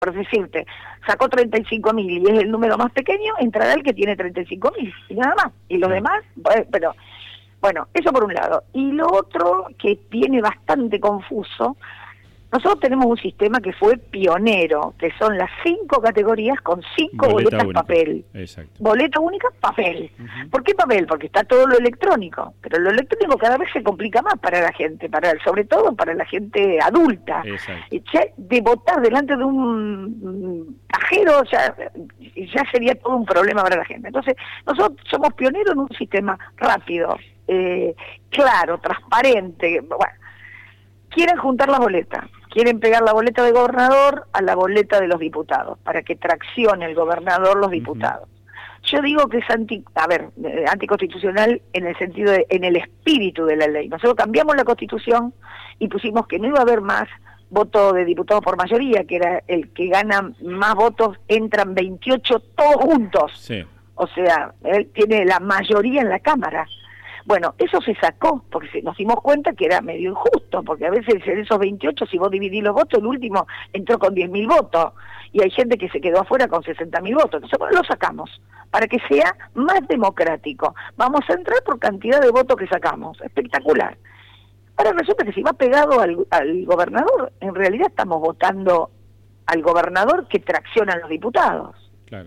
por decirte, sacó 35.000 y es el número más pequeño, entrará el que tiene 35.000 y nada más. Y los demás, pero bueno, eso por un lado. Y lo otro que viene bastante confuso, nosotros tenemos un sistema que fue pionero, que son las 5 categorías con 5 boletas única. Papel. Exacto. Boleta única, papel. ¿Por qué papel? Porque está todo lo electrónico, pero lo electrónico cada vez se complica más para la gente, sobre todo para la gente adulta. Y ya de votar delante de un cajero ya sería todo un problema para la gente. Entonces, nosotros somos pioneros en un sistema rápido, claro, transparente. Bueno, quieren juntar las boletas, quieren pegar la boleta de gobernador a la boleta de los diputados, para que traccione el gobernador los diputados. Yo digo que es anticonstitucional en el sentido en el espíritu de la ley. Nosotros cambiamos la Constitución y pusimos que no iba a haber más voto de diputados por mayoría, que era el que gana más votos, entran 28 todos juntos. Sí. O sea, él tiene la mayoría en la Cámara. Bueno, eso se sacó, porque nos dimos cuenta que era medio injusto, porque a veces en esos 28, si vos dividís los votos, el último entró con 10.000 votos, y hay gente que se quedó afuera con 60.000 votos. Entonces, bueno, lo sacamos, para que sea más democrático. Vamos a entrar por cantidad de votos que sacamos, espectacular. Ahora resulta que si va pegado al gobernador, en realidad estamos votando al gobernador que tracciona a los diputados. Claro.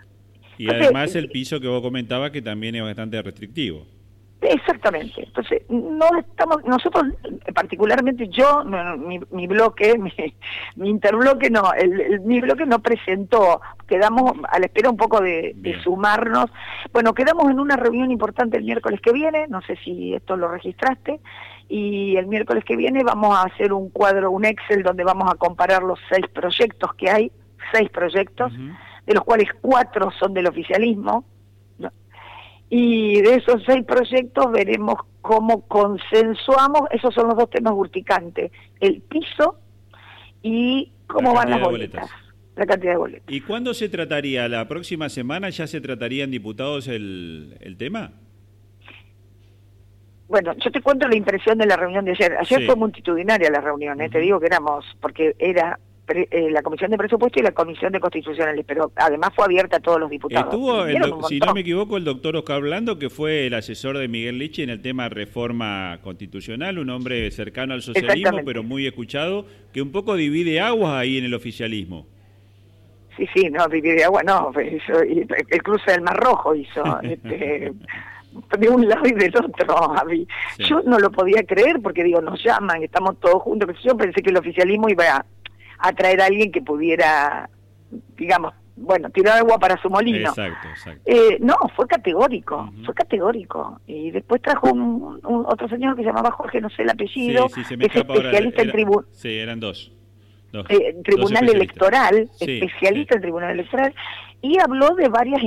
Y entonces, además el piso que vos comentabas que también es bastante restrictivo. Exactamente. Entonces, nosotros, particularmente yo, mi bloque, mi interbloque no, mi bloque no presentó, quedamos a la espera un poco de sumarnos. Bueno, quedamos en una reunión importante el miércoles que viene, no sé si esto lo registraste, y el miércoles que viene vamos a hacer un cuadro, un Excel, donde vamos a comparar los 6 proyectos que hay, 6 proyectos, de los cuales 4 son del oficialismo. Y de esos 6 proyectos veremos cómo consensuamos, esos son los 2 temas urticantes, el piso y cómo van las boletas, la cantidad de boletas. ¿Y cuándo se trataría? ¿La próxima semana ya se trataría en diputados el tema? Bueno, yo te cuento la impresión de la reunión de ayer. Ayer fue multitudinaria la reunión, te digo que porque era la Comisión de Presupuesto y la Comisión de Constitucionales, pero además fue abierta a todos los diputados. Estuvo, si no me equivoco, el doctor Oscar Blando, que fue el asesor de Miguel Lichi en el tema reforma constitucional, un hombre cercano al socialismo, pero muy escuchado, que un poco divide aguas ahí en el oficialismo. Sí, no, divide aguas, no, hizo, el cruce del Mar Rojo hizo, de un lado y del otro, Javi. Sí. Yo no lo podía creer, porque digo, nos llaman, estamos todos juntos, pero yo pensé que el oficialismo iba a traer a alguien que pudiera, digamos, tirar agua para su molino. Exacto. No, fue categórico, Y después trajo otro señor que se llamaba Jorge, no sé el apellido, que es especialista en tribunal. Sí, eran dos. Tribunal Electoral, especialista en Tribunal Electoral, y habló de varias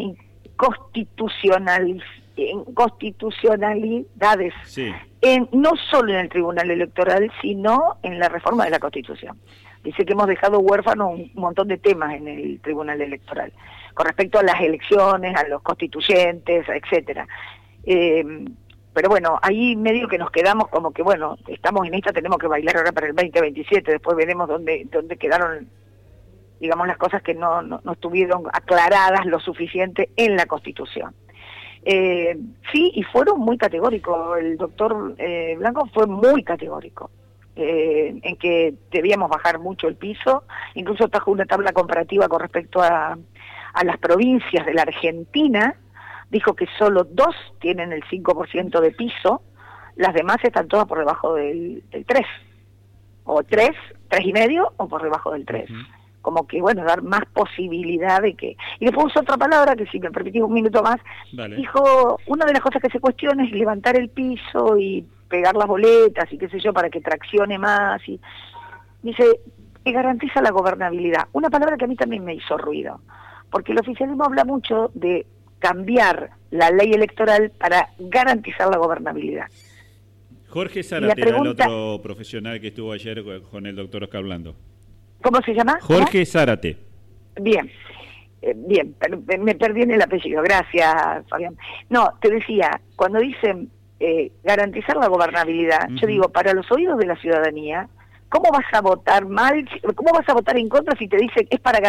inconstitucionalidades, no solo en el Tribunal Electoral, sino en la reforma de la Constitución. Dice que hemos dejado huérfanos un montón de temas en el Tribunal Electoral, con respecto a las elecciones, a los constituyentes, etcétera. Pero bueno, ahí medio que nos quedamos como que, estamos en esta, tenemos que bailar ahora para el 2027, después veremos dónde quedaron, digamos, las cosas que no estuvieron aclaradas lo suficiente en la Constitución. Sí, y fueron muy categóricos, el doctor Blanco fue muy categórico. En que debíamos bajar mucho el piso, incluso trajo una tabla comparativa con respecto a las provincias de la Argentina, dijo que solo 2 tienen el 5% de piso, las demás están todas por debajo del 3, o 3 y medio, o por debajo del 3. Como que, dar más posibilidad de que... Y después usó otra palabra, que si me permitís un minuto más, dijo, una de las cosas que se cuestiona es levantar el piso y pegar las boletas y qué sé yo, para que traccione más, y dice, que garantiza la gobernabilidad. Una palabra que a mí también me hizo ruido, porque el oficialismo habla mucho de cambiar la ley electoral para garantizar la gobernabilidad. Jorge Zárate era el otro profesional que estuvo ayer con el doctor Oscar Blando. ¿Cómo se llama? Jorge Zárate. Bien, me perdí en el apellido, gracias, Fabián. No, te decía, cuando dicen garantizar la gobernabilidad, yo digo, para los oídos de la ciudadanía, ¿cómo vas a votar mal? ¿Cómo vas a votar en contra si te dicen es para